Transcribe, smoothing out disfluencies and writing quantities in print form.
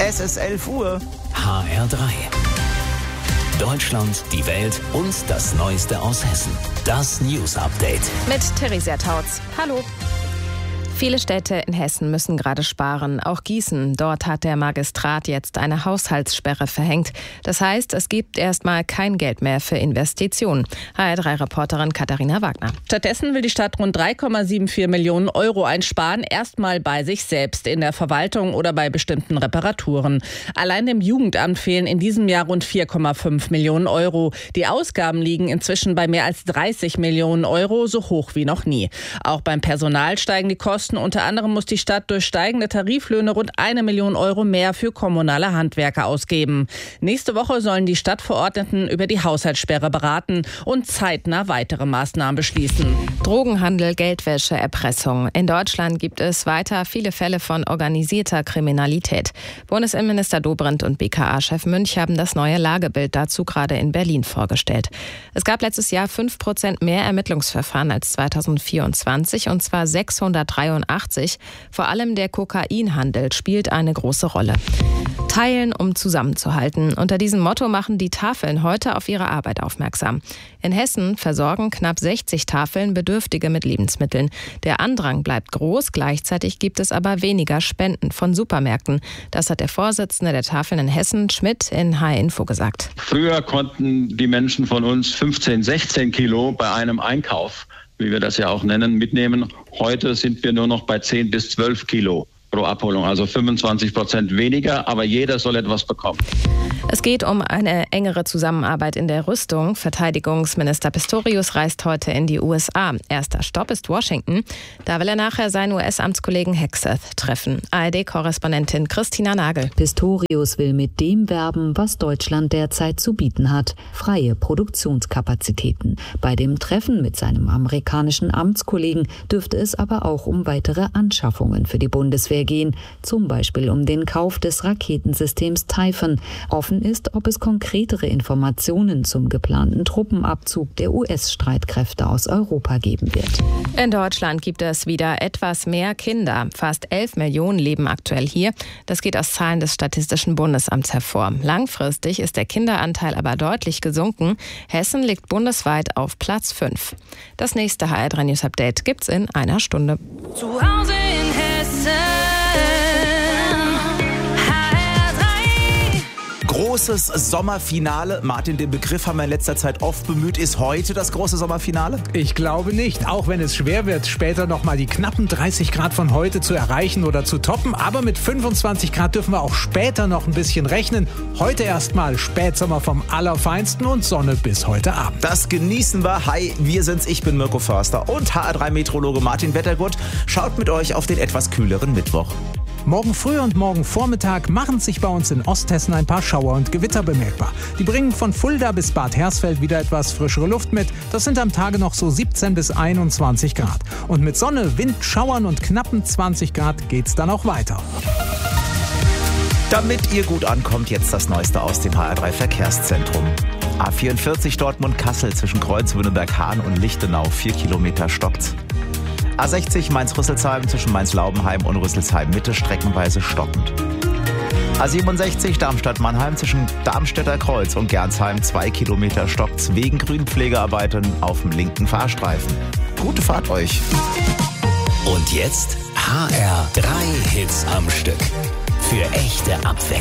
Es ist 11 Uhr. HR3. Deutschland, die Welt und das Neueste aus Hessen. Das News Update. Mit Theresia Tautz. Hallo. Viele Städte in Hessen müssen gerade sparen, auch Gießen. Dort hat der Magistrat jetzt eine Haushaltssperre verhängt. Das heißt, es gibt erstmal kein Geld mehr für Investitionen. HR3-Reporterin Katharina Wagner. Stattdessen will die Stadt rund 3,74 Millionen Euro einsparen, erstmal bei sich selbst, in der Verwaltung oder bei bestimmten Reparaturen. Allein dem Jugendamt fehlen in diesem Jahr rund 4,5 Millionen Euro. Die Ausgaben liegen inzwischen bei mehr als 30 Millionen Euro, so hoch wie noch nie. Auch beim Personal steigen die Kosten. Unter anderem muss die Stadt durch steigende Tariflöhne rund 1 Million Euro mehr für kommunale Handwerker ausgeben. Nächste Woche sollen die Stadtverordneten über die Haushaltssperre beraten und zeitnah weitere Maßnahmen beschließen. Drogenhandel, Geldwäsche, Erpressung. In Deutschland gibt es weiter viele Fälle von organisierter Kriminalität. Bundesinnenminister Dobrindt und BKA-Chef Münch haben das neue Lagebild dazu gerade in Berlin vorgestellt. Es gab letztes Jahr 5% mehr Ermittlungsverfahren als 2024, und zwar 683. Vor allem der Kokainhandel spielt eine große Rolle. Teilen, um zusammenzuhalten. Unter diesem Motto machen die Tafeln heute auf ihre Arbeit aufmerksam. In Hessen versorgen knapp 60 Tafeln Bedürftige mit Lebensmitteln. Der Andrang bleibt groß, gleichzeitig gibt es aber weniger Spenden von Supermärkten. Das hat der Vorsitzende der Tafeln in Hessen, Schmidt, in HR-Info gesagt. Früher konnten die Menschen von uns 15, 16 Kilo bei einem Einkauf, wie wir das ja auch nennen, mitnehmen. Heute sind wir nur noch bei 10 bis 12 Kilo pro Abholung, also 25% weniger, aber jeder soll etwas bekommen. Es geht um eine engere Zusammenarbeit in der Rüstung. Verteidigungsminister Pistorius reist heute in die USA. Erster Stopp ist Washington. Da will er nachher seinen US-Amtskollegen Hegseth treffen. ARD-Korrespondentin Christina Nagel. Pistorius will mit dem werben, was Deutschland derzeit zu bieten hat: freie Produktionskapazitäten. Bei dem Treffen mit seinem amerikanischen Amtskollegen dürfte es aber auch um weitere Anschaffungen für die Bundeswehr gehen, zum Beispiel um den Kauf des Raketensystems Typhoon. Offen ist, ob es konkretere Informationen zum geplanten Truppenabzug der US-Streitkräfte aus Europa geben wird. In Deutschland gibt es wieder etwas mehr Kinder. Fast 11 Millionen leben aktuell hier. Das geht aus Zahlen des Statistischen Bundesamts hervor. Langfristig ist der Kinderanteil aber deutlich gesunken. Hessen liegt bundesweit auf Platz 5. Das nächste HR3 News Update gibt's in einer Stunde. Zu Hause in Hessen. Großes Sommerfinale. Martin, den Begriff haben wir in letzter Zeit oft bemüht. Ist heute das große Sommerfinale? Ich glaube nicht, auch wenn es schwer wird, später nochmal die knappen 30 Grad von heute zu erreichen oder zu toppen. Aber mit 25 Grad dürfen wir auch später noch ein bisschen rechnen. Heute erstmal Spätsommer vom Allerfeinsten und Sonne bis heute Abend. Das genießen wir. Hi, wir sind's. Ich bin Mirko Förster und HR3-Meteorologe Martin Wettergut schaut mit euch auf den etwas kühleren Mittwoch. Morgen früh und morgen Vormittag machen sich bei uns in Osthessen ein paar Schauer und Gewitter bemerkbar. Die bringen von Fulda bis Bad Hersfeld wieder etwas frischere Luft mit. Das sind am Tage noch so 17 bis 21 Grad. Und mit Sonne, Wind, Schauern und knappen 20 Grad geht's dann auch weiter. Damit ihr gut ankommt, jetzt das Neueste aus dem HR3 Verkehrszentrum. A44 Dortmund-Kassel zwischen Kreuzwünnenberg-Hahn und Lichtenau, 4 Kilometer stockt's. A60 Mainz-Rüsselsheim zwischen Mainz-Laubenheim und Rüsselsheim-Mitte streckenweise stockend. A67 Darmstadt-Mannheim zwischen Darmstädter Kreuz und Gernsheim, 2 Kilometer stockt's wegen Grünpflegearbeiten auf dem linken Fahrstreifen. Gute Fahrt euch. Und jetzt HR3 Hits am Stück. Für echte Abwechslung.